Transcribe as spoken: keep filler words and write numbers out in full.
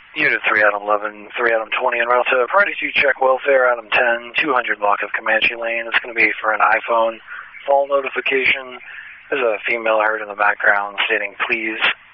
Unit three, Adam eleven, three, Adam twenty, en route to Priority two check welfare, Adam ten, two hundred block of Comanche Lane. It's going to be for an iPhone fall notification. There's a female heard in the background stating, please